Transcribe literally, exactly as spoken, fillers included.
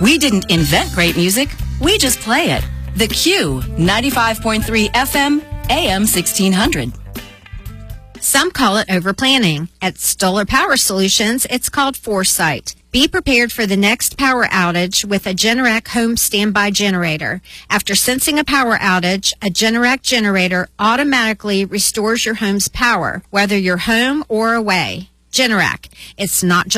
We didn't invent great music, we just play it. The Q, ninety-five point three F M, A M sixteen hundred. Some call it overplanning. At Stoller Power Solutions, it's called foresight. Be prepared for the next power outage with a Generac home standby generator. After sensing a power outage, a Generac generator automatically restores your home's power, whether you're home or away. Generac, it's not just